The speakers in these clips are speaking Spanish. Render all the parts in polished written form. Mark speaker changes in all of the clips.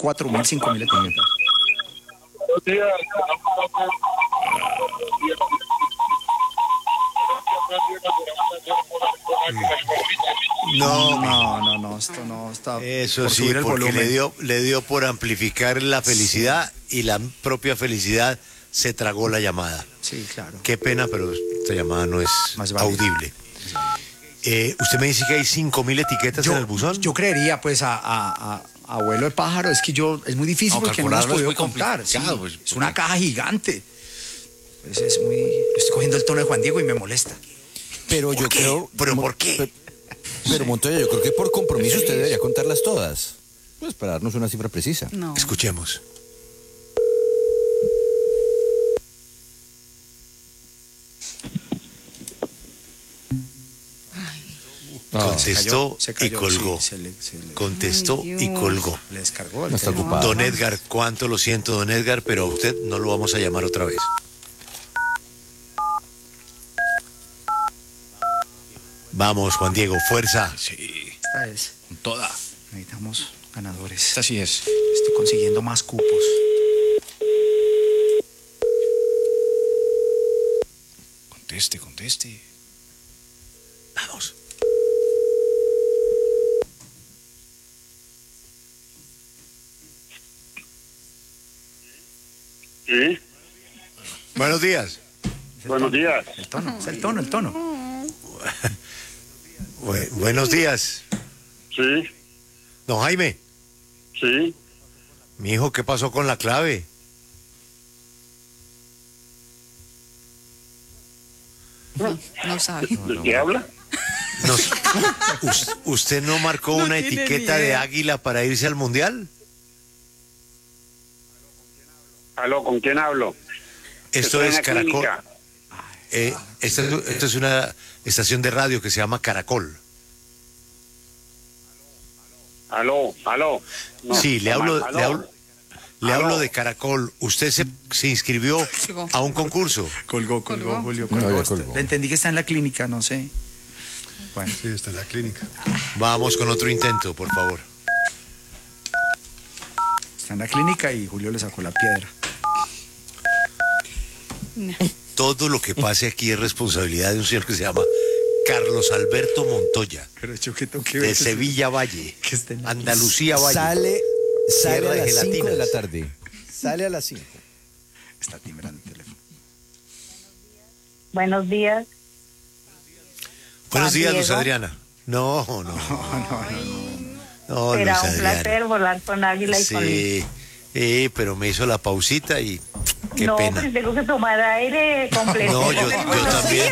Speaker 1: 4.000, 5.000 etiquetas. No, esto no está.
Speaker 2: Eso sí, porque le dio por amplificar la felicidad y la propia felicidad se tragó la llamada.
Speaker 1: Sí, claro.
Speaker 2: Qué pena, pero esta llamada no es audible. Usted me dice que hay 5.000 etiquetas en el buzón.
Speaker 1: Yo creería, pues, a abuelo de pájaro, es que es muy difícil porque no las puedo contar. Sí, pues, es una caja gigante. Pues estoy cogiendo el tono de Juan Diego y me molesta.
Speaker 3: Pero yo creo...
Speaker 2: ¿Pero por qué?
Speaker 3: Pero Montoya, yo creo que por compromiso usted debería contarlas todas. Pues para darnos una cifra precisa.
Speaker 4: No.
Speaker 2: Escuchemos. Contestó y colgó. Contestó y colgó.
Speaker 1: Le descargó.
Speaker 3: No está ocupado.
Speaker 2: Don Edgar, cuánto lo siento, don Edgar, pero a usted no lo vamos a llamar otra vez. Vamos, Juan Diego, fuerza.
Speaker 1: Sí. Esta es.
Speaker 5: Con toda.
Speaker 1: Necesitamos ganadores.
Speaker 5: Esta sí es.
Speaker 1: Estoy consiguiendo más cupos.
Speaker 5: Conteste.
Speaker 2: Vamos.
Speaker 6: Sí,
Speaker 2: Buenos días.
Speaker 6: buenos días.
Speaker 1: El tono.
Speaker 2: Buenos días.
Speaker 6: Sí,
Speaker 2: Don Jaime,
Speaker 6: sí.
Speaker 2: mi hijo, ¿qué pasó con la clave?
Speaker 4: No sabe.
Speaker 6: ¿De qué habla?
Speaker 2: ¿Usted no marcó una etiqueta de águila para irse al mundial?
Speaker 6: Aló, ¿con quién hablo?
Speaker 2: Esto
Speaker 6: Estoy en
Speaker 2: es
Speaker 6: la
Speaker 2: Caracol.
Speaker 6: clínica.
Speaker 2: Esto es una estación de radio que se llama Caracol.
Speaker 6: Aló. No,
Speaker 2: Sí, le hablo
Speaker 6: Aló.
Speaker 2: de Caracol. Usted se inscribió a un concurso.
Speaker 1: Colgó, Julio.
Speaker 3: No, ya colgó.
Speaker 1: Le entendí que está en la clínica, no sé. Bueno.
Speaker 7: Sí, está en la clínica.
Speaker 2: Vamos con otro intento, por favor.
Speaker 1: Está en la clínica y Julio le sacó la piedra.
Speaker 2: Todo lo que pase aquí es responsabilidad de un señor que se llama Carlos Alberto Montoya,
Speaker 1: Pero yo que tengo que ver.
Speaker 2: de Sevilla Valle,
Speaker 1: que esté en la-
Speaker 2: Andalucía Valle.
Speaker 3: Sale
Speaker 2: Tierra
Speaker 3: a
Speaker 2: de
Speaker 3: las 5 de
Speaker 2: gelatinas.
Speaker 3: la tarde. Sale a las 5.
Speaker 1: Está timbrando el teléfono.
Speaker 8: Buenos días.
Speaker 2: Buenos días, Luz
Speaker 8: Diego.
Speaker 2: Adriana. No, Luz
Speaker 8: Será un
Speaker 2: Adriana.
Speaker 8: placer volar con Águila y con Liz.
Speaker 2: Sí, pero me hizo la pausita y qué
Speaker 8: no,
Speaker 2: pena.
Speaker 8: pues tengo que tomar aire completo.
Speaker 2: No, yo también.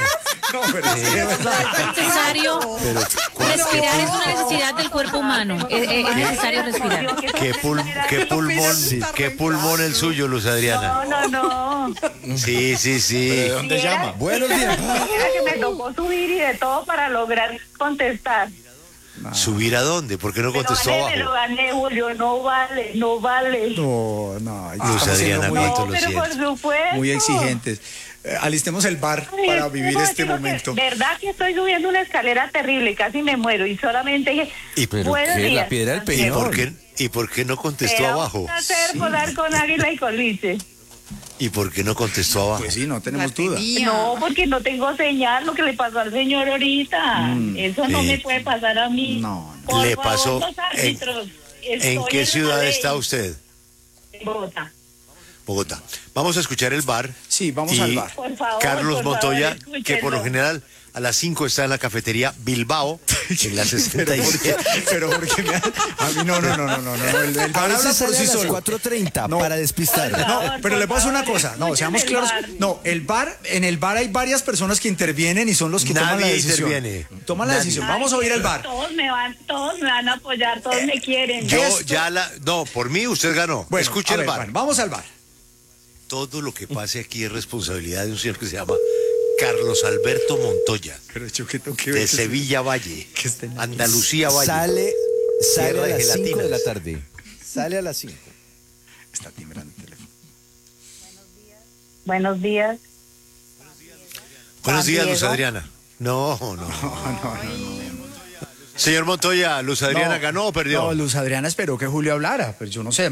Speaker 4: Es necesario respirar, es una necesidad del cuerpo humano. Es necesario respirar.
Speaker 2: Qué pulmón el suyo, Luz Adriana.
Speaker 8: No.
Speaker 2: Sí.
Speaker 5: ¿De dónde llama?
Speaker 3: Buenos días.
Speaker 8: Era que me tocó subir y de todo para lograr contestar.
Speaker 2: ¿Subir a dónde? ¿Por qué no contestó
Speaker 8: Me lo
Speaker 2: abajo?
Speaker 8: gané, Julio. No vale.
Speaker 1: No.
Speaker 2: Luz Adriana,
Speaker 8: No,
Speaker 2: cuánto lo
Speaker 8: pero por
Speaker 2: siento.
Speaker 8: supuesto.
Speaker 1: Muy exigentes. Alistemos el bar
Speaker 8: Ay,
Speaker 1: para vivir
Speaker 8: no,
Speaker 1: este
Speaker 8: digo que,
Speaker 1: momento.
Speaker 8: verdad que estoy subiendo una escalera terrible, casi me muero y solamente dije,
Speaker 3: ¿Pero
Speaker 8: buenos
Speaker 3: qué?
Speaker 8: días.
Speaker 3: ¿La piedra del
Speaker 2: ¿Y
Speaker 3: peñón?
Speaker 2: por qué no contestó
Speaker 8: Era
Speaker 2: abajo?
Speaker 8: un placer volar con Águila y con Lice.
Speaker 2: ¿Y por qué no contestó abajo?
Speaker 1: Pues sí, no tenemos duda.
Speaker 8: No, porque no tengo señal, lo que le pasó al señor ahorita. Eso no me puede pasar a mí.
Speaker 1: No.
Speaker 8: Por
Speaker 2: Le
Speaker 8: favor,
Speaker 2: pasó.
Speaker 8: los árbitros.
Speaker 2: ¿En
Speaker 8: Estoy
Speaker 2: qué
Speaker 8: la
Speaker 2: ciudad
Speaker 8: ley.
Speaker 2: está usted?
Speaker 8: En Bogotá.
Speaker 2: Bogotá. Vamos a escuchar el bar.
Speaker 1: Sí, vamos
Speaker 2: y
Speaker 1: al bar.
Speaker 8: Por favor,
Speaker 2: Carlos
Speaker 8: por favor,
Speaker 2: Montoya,
Speaker 8: escúchenlo.
Speaker 2: que por lo general a las 5 está en la cafetería Bilbao, en la 67.
Speaker 1: Pero porque a mí no. El bar
Speaker 3: A
Speaker 1: habla
Speaker 3: veces
Speaker 1: por
Speaker 3: sale
Speaker 1: sí
Speaker 3: a las
Speaker 1: solo.
Speaker 3: 4:30
Speaker 1: No.
Speaker 3: para despistar.
Speaker 1: No, pero le paso una cosa. No, seamos
Speaker 8: escuchen el
Speaker 1: claros.
Speaker 8: bar.
Speaker 1: No, en el bar hay varias personas que intervienen y son los que toman la
Speaker 2: Nadie
Speaker 1: decisión.
Speaker 2: interviene.
Speaker 1: Toman la
Speaker 2: Nadie.
Speaker 1: decisión. Vamos a oír el bar.
Speaker 8: Todos me van a apoyar, todos me quieren.
Speaker 2: No, por mí usted ganó.
Speaker 1: Bueno,
Speaker 2: Escuche
Speaker 1: a
Speaker 2: el
Speaker 1: ver,
Speaker 2: bar.
Speaker 1: bueno, vamos al bar.
Speaker 2: Todo lo que pase aquí es responsabilidad de un señor que se llama Carlos Alberto Montoya,
Speaker 1: Pero yo que tengo que
Speaker 2: de Sevilla Valle,
Speaker 1: que esté en la-
Speaker 2: Andalucía Valle.
Speaker 3: Sale
Speaker 2: Tierra
Speaker 3: a
Speaker 2: de
Speaker 3: las 5 de
Speaker 2: gelatinas.
Speaker 3: la tarde. Sale a las 5.
Speaker 1: Está timbrando el teléfono.
Speaker 8: Buenos días.
Speaker 2: Buenos días,
Speaker 8: Diego.
Speaker 2: Luz Adriana. No. Señor Montoya, ¿Luz Adriana ganó o perdió?
Speaker 1: No, Luz Adriana esperó que Julio hablara, pero yo no sé.